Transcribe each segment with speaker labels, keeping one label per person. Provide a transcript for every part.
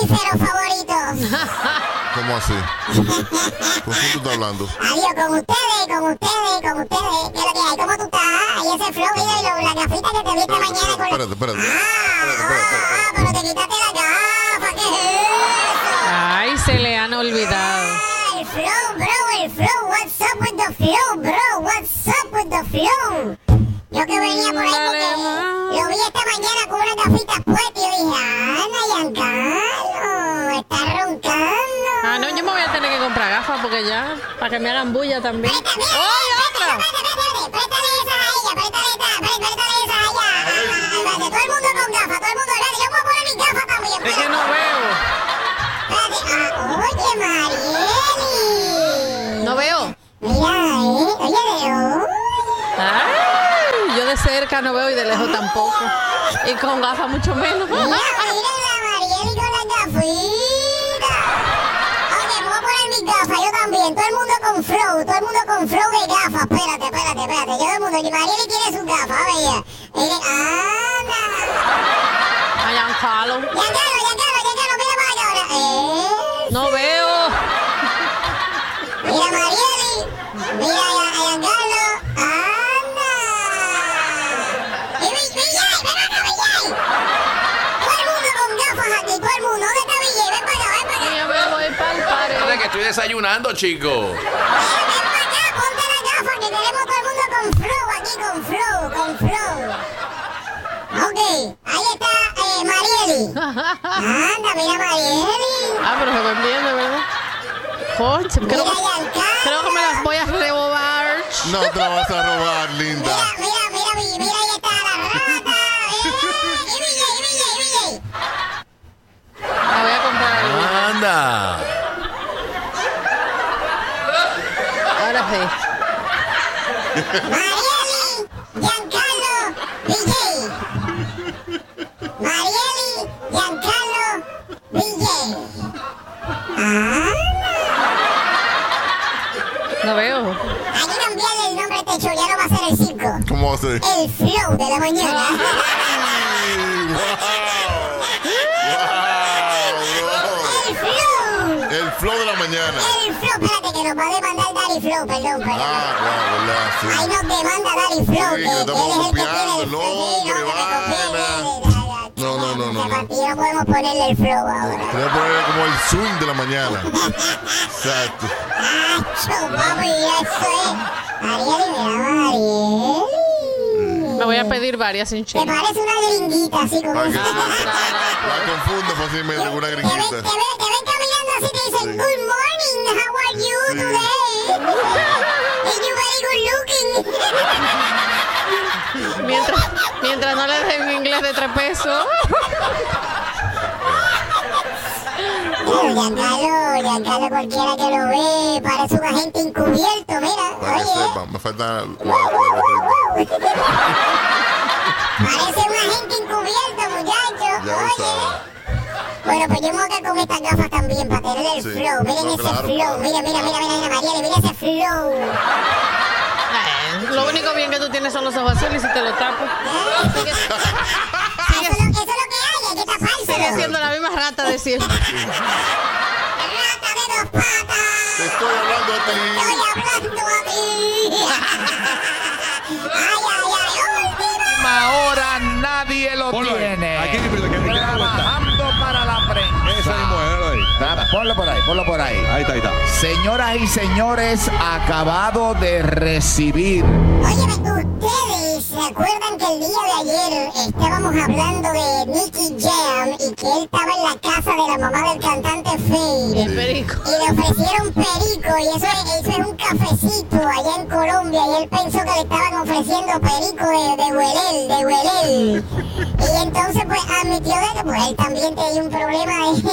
Speaker 1: mamífero favorito?
Speaker 2: ¿Cómo así? ¿Con quién tú estás hablando?
Speaker 1: Adiós, con ustedes. ¿Qué es lo que hay? ¿Cómo tú estás? Y ese flow, mira, y la gafita que te vi esta mañana con la...
Speaker 2: Espérate.
Speaker 1: Pero te quitaste la gafa, ¿qué es eso?
Speaker 3: Ay, se le han olvidado.
Speaker 1: El flow, bro, el flow. What's up with the flow, bro? What's up with the flow? Yo que venía por ahí porque lo vi esta mañana con unas gafitas puestas y yo dije, Ana, Giancarlo, está roncando.
Speaker 3: Ah, no, yo me voy a tener que comprar gafas porque ya, para que me hagan bulla también.
Speaker 1: Préstale
Speaker 3: esas a ella!
Speaker 1: Préstale esas a ella. Todo el mundo con gafas, yo me voy a poner mis gafas también.
Speaker 3: Es que no veo.
Speaker 1: Oye, Marieli.
Speaker 3: ¿No veo?
Speaker 1: Mira, oye, Leo.
Speaker 3: Ay, yo de cerca no veo y de lejos tampoco. Y con gafas mucho menos.
Speaker 1: Mira la Marieli con las gafitas. Ok, me voy a poner mis gafas, yo también. Todo el mundo con flow de gafas. Espérate. Todo el mundo, y Marieli tiene sus gafas, a ver. Miren, anda.
Speaker 3: A Giancarlo.
Speaker 1: Giancarlo, mira para acá ahora.
Speaker 3: No veo.
Speaker 1: Mira Marieli. Mira a Giancarlo. Anda. Y Villay, ven acá, Villay. Todo el mundo con gafas aquí, todo el mundo. ¿Dónde está Villay? Ven para acá.
Speaker 3: Yo me voy para el pared.
Speaker 4: Que estoy desayunando, chico.
Speaker 1: Ven para acá, ponte las gafas que queremos todo el mundo con flow aquí, con flow. Ok, ahí está Marieli. Anda, mira Marieli.
Speaker 3: Ah, pero se ven bien, de verdad. Concha,
Speaker 1: Mira Giancarlo.
Speaker 3: creo que me las voy a rebobar.
Speaker 2: No te la vas a robar, linda.
Speaker 1: Mira, ahí está la rata. Y Villay.
Speaker 3: La voy a comprar.
Speaker 4: Anda.
Speaker 3: Ahora sí.
Speaker 1: Marieli, Giancarlo, Villay.
Speaker 3: No veo.
Speaker 1: Hay que cambiarle el nombre a este show, ya no va a ser el 5.
Speaker 2: ¿Cómo va a ser?
Speaker 1: El flow de la mañana. El flow.
Speaker 2: El flow de la mañana.
Speaker 1: El flow, espérate que nos va a demandar Daddy Flow, perdón.
Speaker 2: Wow, ¿verdad? Sí.
Speaker 1: Ahí nos demanda Daddy Flow,
Speaker 2: Sí,
Speaker 1: que él es el que
Speaker 2: estamos
Speaker 1: tiene
Speaker 2: copiando
Speaker 1: el
Speaker 2: el nombre, vaina. No.
Speaker 1: Y no podemos ponerle el flow ahora.
Speaker 2: Tenemos que poner como el swing de la mañana. Exacto.
Speaker 1: Acho, papi, eso es. Marieli,
Speaker 3: Me voy a pedir varias sin
Speaker 1: te
Speaker 3: chile.
Speaker 1: parece una gringuita así como
Speaker 2: Para que
Speaker 1: esa.
Speaker 2: la confundo fácilmente con una
Speaker 1: Te ven
Speaker 2: gringuita.
Speaker 1: caminando así, te dicen, good morning, how are you today? And you very good looking.
Speaker 3: Mientras no le den inglés de 3 pesos.
Speaker 1: Giancarlo, cualquiera que lo ve, parece un agente encubierto, mira,
Speaker 2: Para que
Speaker 1: oye.
Speaker 2: sepan, me falta
Speaker 1: Parece un agente encubierto, muchacho,
Speaker 2: Ya lo
Speaker 1: oye.
Speaker 2: sabes.
Speaker 1: Bueno, pues yo me voy a quedar con estas gafas también para tener el
Speaker 2: Sí.
Speaker 1: flow. Miren
Speaker 2: No,
Speaker 1: ese
Speaker 2: claro,
Speaker 1: flow,
Speaker 2: claro.
Speaker 1: mira, Marieli, mira ese flow.
Speaker 3: Lo único bien que tú tienes son los ojos azules y te lo tapo.
Speaker 1: Eso es lo que hay que tapárselo.
Speaker 3: Sigue siendo la misma rata de siempre.
Speaker 1: Rata de 2 patas.
Speaker 2: Te estoy hablando a ti.
Speaker 1: Estoy hablando a ti.
Speaker 5: Última hora nadie lo tiene.
Speaker 6: Aquí,
Speaker 5: Trabajando para la prensa.
Speaker 6: Esa mismo es, ahí.
Speaker 5: Ponlo por ahí.
Speaker 6: Ahí está.
Speaker 5: Señoras y señores, acabado de recibir.
Speaker 1: Óyeme, ustedes se acuerdan que el día de ayer estábamos hablando de Nicky Jam y que él estaba en la casa de la mamá del cantante Fade.
Speaker 3: El perico.
Speaker 1: Y le ofrecieron perico y eso es un cafecito allá en Colombia y él pensó que le estaban ofreciendo perico de huelel. Y entonces pues admitió de que pues él también tenía un problema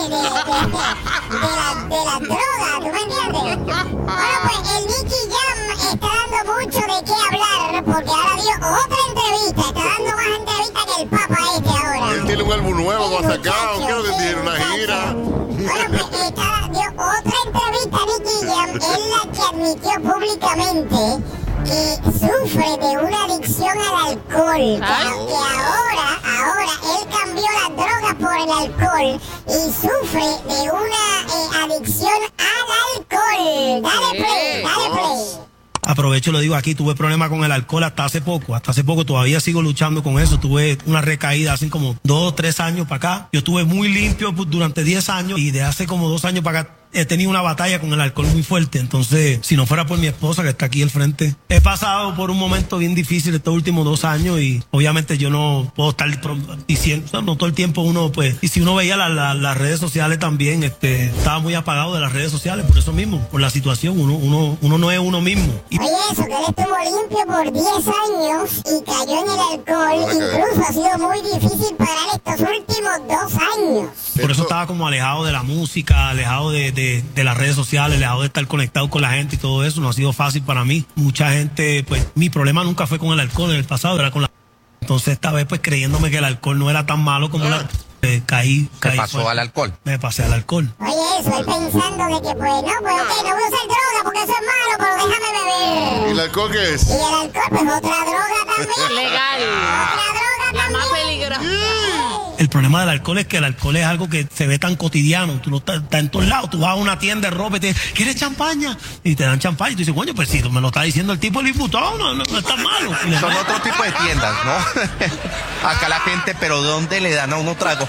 Speaker 1: de la droga, ¿tú me entiendes? Bueno pues el Nicky Jam está dando mucho de qué hablar porque ahora dio otra entrevista, está dando más entrevistas que el papa ahora.
Speaker 2: Él tiene un álbum nuevo que va a sacar. ¿Qué es lo que tiene? ¿Una gira?
Speaker 1: Bueno, pues dio otra entrevista a Nicky Jam, en la que admitió públicamente que sufre de una adicción al alcohol, que ahora él cambió las drogas por el alcohol y sufre de una adicción al alcohol. Dale play.
Speaker 6: Aprovecho y lo digo aquí, tuve problemas con el alcohol hasta hace poco, todavía sigo luchando con eso, tuve una recaída hace como 2 o 3 años para acá, yo estuve muy limpio durante 10 años y de hace como 2 años para acá he tenido una batalla con el alcohol muy fuerte, entonces si no fuera por mi esposa que está aquí al frente, he pasado por un momento bien difícil estos últimos 2 años y obviamente yo no puedo estar diciendo, no todo el tiempo uno pues, y si uno veía las redes sociales también, estaba muy apagado de las redes sociales por eso mismo, por la situación, uno no es uno mismo.
Speaker 1: Oye, eso, que él estuvo limpio por 10 años y cayó en el alcohol, incluso ha sido muy difícil para él estos últimos 2 años.
Speaker 6: Por eso estaba como alejado de la música, alejado de las redes sociales, alejado de estar conectado con la gente y todo eso, no ha sido fácil para mí. Mucha gente, pues, mi problema nunca fue con el alcohol en el pasado, era con la... Entonces esta vez, pues, creyéndome que el alcohol no era tan malo como la... caí
Speaker 4: pasó al alcohol.
Speaker 6: Me pasé al alcohol.
Speaker 1: Oye, eso, él pensando de que, pues, no voy a usar droga porque eso es malo, pero déjame beber.
Speaker 2: ¿Y el alcohol qué es?
Speaker 1: Y el alcohol, pues, otra droga también.
Speaker 3: Legal.
Speaker 1: Otra droga
Speaker 3: La más
Speaker 1: también.
Speaker 3: peligrosa.
Speaker 6: El problema del alcohol es que el alcohol es algo que se ve tan cotidiano. Tú no estás en todos lados. Tú vas a una tienda de ropa y te dicen, ¿quieres champaña? Y te dan champaña. Y tú dices, coño, pues si me lo está diciendo el tipo del imputado, no está malo.
Speaker 4: Son otro tipo de tiendas, ¿no? Acá la gente, pero ¿dónde le dan a uno trago?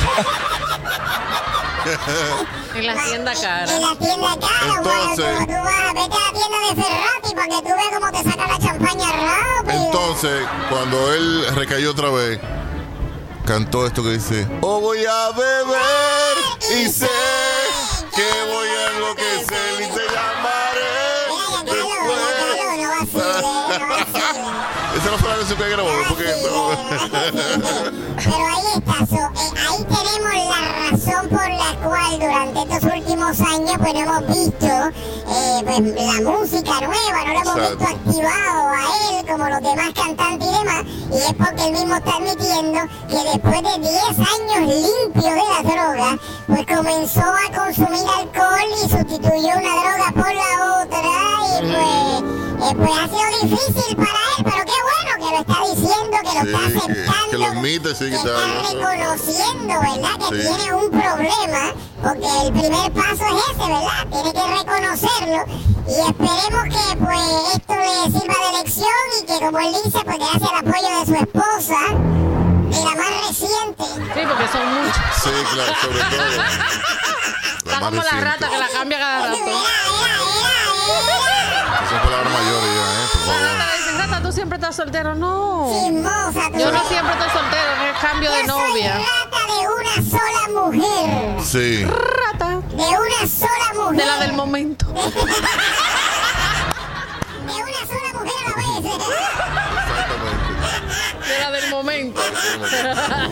Speaker 3: En la tienda cara.
Speaker 1: En la tienda cara,
Speaker 2: Entonces-
Speaker 1: bueno, tú vas, vete a la tienda de Ferrati para que tú veas cómo te sacan la champaña rápido.
Speaker 2: Entonces, cuando él recayó otra vez, cantó esto que dice: oh, voy a beber y sé que voy a enloquecer y te llamaré
Speaker 1: Mira, ya
Speaker 2: después.
Speaker 1: no vacile.
Speaker 2: Esa no fue la canción que grabó, porque
Speaker 1: Pero ahí está, ahí tenemos la razón por la cual durante estos últimos años pues no hemos visto pues, la música nueva, no lo hemos
Speaker 2: Exacto.
Speaker 1: visto activado a él como los demás cantantes y demás, y es porque él mismo está admitiendo que después de 10 años limpio de la droga, pues comenzó a consumir alcohol y sustituyó una droga por la otra y pues ha sido difícil para él, pero qué bueno que lo está diciendo, que lo está
Speaker 2: Sí,
Speaker 1: aceptando,
Speaker 2: que lo admite, sí,
Speaker 1: que
Speaker 2: que
Speaker 1: está
Speaker 2: está-
Speaker 1: reconociendo, ¿verdad? Que
Speaker 2: Sí.
Speaker 1: tiene un problema, porque el primer paso es ese, ¿verdad? Tiene que reconocerlo y esperemos que pues esto le sirva de lección y que, como él dice, pues gracias al apoyo de su esposa, de la más reciente.
Speaker 3: Sí, porque son muchos.
Speaker 2: sí, claro, sobre todo.
Speaker 3: Está como la rata que la cambia cada rato.
Speaker 2: Son palabras mayores ya, por
Speaker 3: La
Speaker 2: favor.
Speaker 3: rata le dice, rata, ¿tú siempre estás soltero? No.
Speaker 1: Chismosa, tú.
Speaker 3: Yo no siempre estoy soltero, es cambio de
Speaker 1: Yo soy
Speaker 3: novia.
Speaker 1: rata de una sola mujer.
Speaker 2: Sí.
Speaker 3: Rata.
Speaker 1: De una sola mujer.
Speaker 3: De la del momento.
Speaker 1: De una sola mujer a la vez.
Speaker 2: Exactamente.
Speaker 3: De la del momento.
Speaker 1: Era.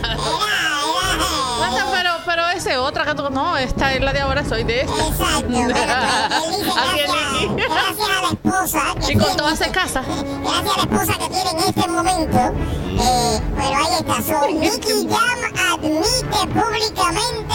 Speaker 3: Rata, pero esa es otra que tú... No, esta es la de ahora, soy de esta.
Speaker 1: Exacto. Bueno, pues, él dice
Speaker 3: Así es, Nicky.
Speaker 1: gracias a la esposa que
Speaker 3: Y con
Speaker 1: tiene,
Speaker 3: todo hace casa.
Speaker 1: gracias a la esposa que tiene en este momento. Pero ahí está. Nicky Jam admite públicamente